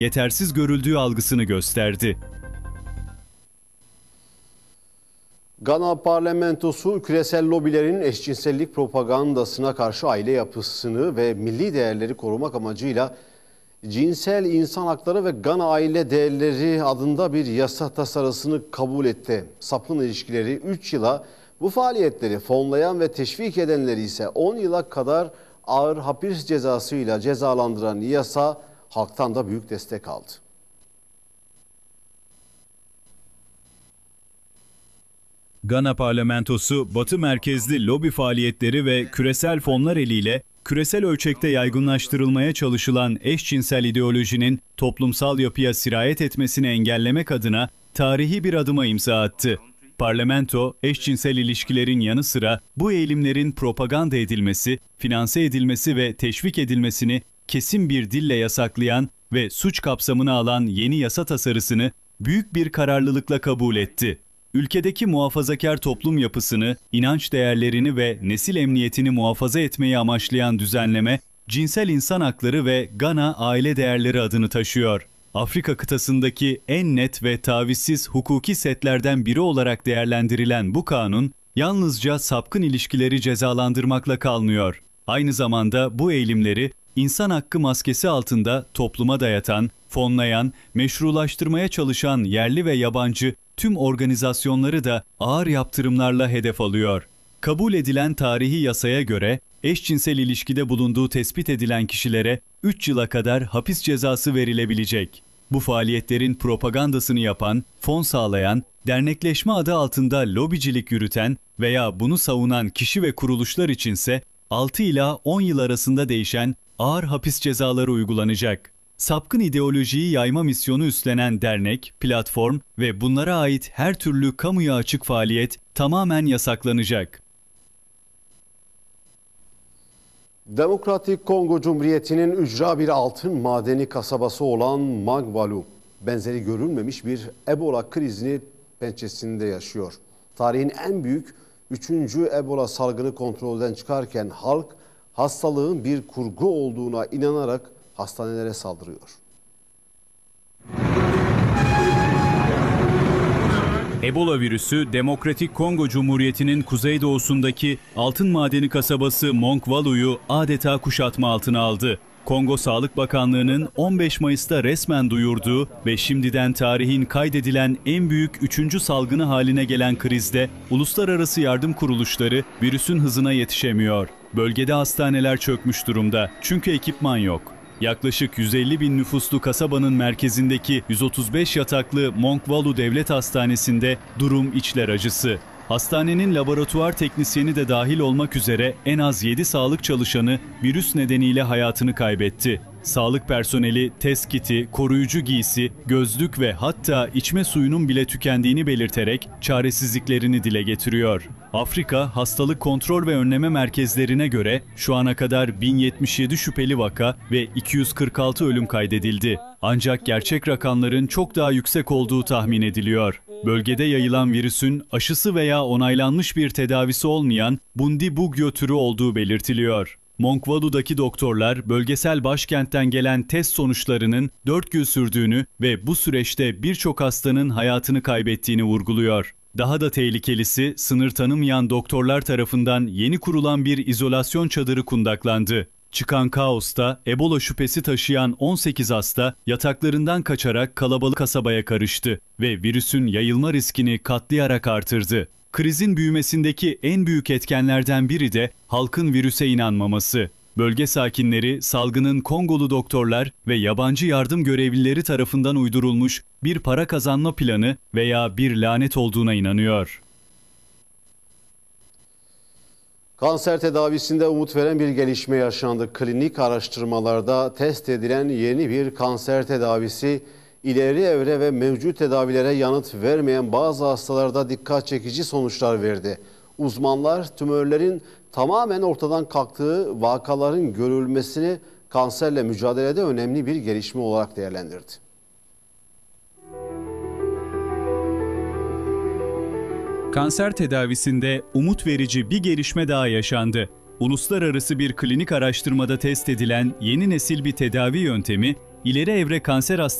yetersiz görüldüğü algısını gösterdi. Gana parlamentosu küresel lobilerin eşcinsellik propagandasına karşı aile yapısını ve milli değerleri korumak amacıyla cinsel insan hakları ve Gana aile değerleri adında bir yasa tasarısını kabul etti. Sapkın ilişkileri 3 yıla, bu faaliyetleri fonlayan ve teşvik edenleri ise 10 yıla kadar ağır hapis cezasıyla cezalandıran yasa halktan da büyük destek aldı. Gana parlamentosu, Batı merkezli lobi faaliyetleri ve küresel fonlar eliyle küresel ölçekte yaygınlaştırılmaya çalışılan eşcinsel ideolojinin toplumsal yapıya sirayet etmesini engellemek adına tarihi bir adıma imza attı. Parlamento, eşcinsel ilişkilerin yanı sıra bu eğilimlerin propaganda edilmesi, finanse edilmesi ve teşvik edilmesini kesin bir dille yasaklayan ve suç kapsamına alan yeni yasa tasarısını büyük bir kararlılıkla kabul etti. Ülkedeki muhafazakar toplum yapısını, inanç değerlerini ve nesil emniyetini muhafaza etmeyi amaçlayan düzenleme, cinsel insan hakları ve Gana aile değerleri adını taşıyor. Afrika kıtasındaki en net ve tavizsiz hukuki setlerden biri olarak değerlendirilen bu kanun, yalnızca sapkın ilişkileri cezalandırmakla kalmıyor. Aynı zamanda bu eğilimleri insan hakkı maskesi altında topluma dayatan, fonlayan, meşrulaştırmaya çalışan yerli ve yabancı tüm organizasyonları da ağır yaptırımlarla hedef alıyor. Kabul edilen tarihi yasaya göre eşcinsel ilişkide bulunduğu tespit edilen kişilere 3 yıla kadar hapis cezası verilebilecek. Bu faaliyetlerin propagandasını yapan, fon sağlayan, dernekleşme adı altında lobicilik yürüten veya bunu savunan kişi ve kuruluşlar içinse 6 ila 10 yıl arasında değişen ağır hapis cezaları uygulanacak. Sapkın ideolojiyi yayma misyonu üstlenen dernek, platform ve bunlara ait her türlü kamuya açık faaliyet tamamen yasaklanacak. Demokratik Kongo Cumhuriyeti'nin ücra bir altın madeni kasabası olan Mangwalu, benzeri görülmemiş bir Ebola krizini pençesinde yaşıyor. Tarihin en büyük 3. Ebola salgını kontrolden çıkarken halk hastalığın bir kurgu olduğuna inanarak hastanelere saldırıyor. Ebola virüsü, Demokratik Kongo Cumhuriyeti'nin kuzeydoğusundaki altın madeni kasabası Mongwalu'yu adeta kuşatma altına aldı. Kongo Sağlık Bakanlığı'nın 15 Mayıs'ta resmen duyurduğu ve şimdiden tarihin kaydedilen en büyük 3. salgını haline gelen krizde uluslararası yardım kuruluşları virüsün hızına yetişemiyor. Bölgede hastaneler çökmüş durumda çünkü ekipman yok. Yaklaşık 150 bin nüfuslu kasabanın merkezindeki 135 yataklı Mongwalu Devlet Hastanesi'nde durum içler acısı. Hastanenin laboratuvar teknisyeni de dahil olmak üzere en az 7 sağlık çalışanı virüs nedeniyle hayatını kaybetti. Sağlık personeli test kiti, koruyucu giysi, gözlük ve hatta içme suyunun bile tükendiğini belirterek çaresizliklerini dile getiriyor. Afrika Hastalık Kontrol ve Önleme Merkezlerine göre şu ana kadar 1077 şüpheli vaka ve 246 ölüm kaydedildi. Ancak gerçek rakamların çok daha yüksek olduğu tahmin ediliyor. Bölgede yayılan virüsün aşısı veya onaylanmış bir tedavisi olmayan Bundibugyo türü olduğu belirtiliyor. Mongwalu'daki doktorlar bölgesel başkentten gelen test sonuçlarının 4 gün sürdüğünü ve bu süreçte birçok hastanın hayatını kaybettiğini vurguluyor. Daha da tehlikelisi, sınır tanımayan doktorlar tarafından yeni kurulan bir izolasyon çadırı kundaklandı. Çıkan kaosta Ebola şüphesi taşıyan 18 hasta yataklarından kaçarak kalabalık kasabaya karıştı ve virüsün yayılma riskini katlayarak artırdı. Krizin büyümesindeki en büyük etkenlerden biri de halkın virüse inanmaması. Bölge sakinleri salgının Kongolu doktorlar ve yabancı yardım görevlileri tarafından uydurulmuş bir para kazanma planı veya bir lanet olduğuna inanıyor. Kanser tedavisinde umut veren bir gelişme yaşandı. Klinik araştırmalarda test edilen yeni bir kanser tedavisi ileri evre ve mevcut tedavilere yanıt vermeyen bazı hastalarda dikkat çekici sonuçlar verdi. Uzmanlar tümörlerin tamamen ortadan kalktığı vakaların görülmesini kanserle mücadelede önemli bir gelişme olarak değerlendirdi. Kanser tedavisinde umut verici bir gelişme daha yaşandı. Uluslararası bir klinik araştırmada test edilen yeni nesil bir tedavi yöntemi, İleri evre kanser